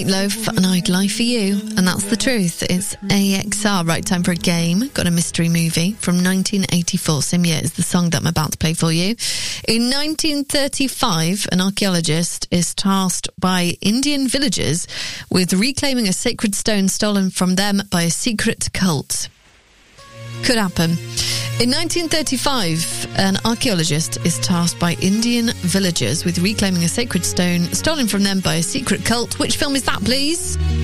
Loaf, and I'd lie for you, and that's the truth. It's AXR. Right, time for a game. Got a mystery movie from 1984. Same year as the song that I'm about to play for you. In 1935, an archaeologist is tasked by Indian villagers with reclaiming a sacred stone stolen from them by a secret cult. Could happen. In 1935, an archaeologist is tasked by Indian villagers with reclaiming a sacred stone stolen from them by a secret cult. Which film is that, please?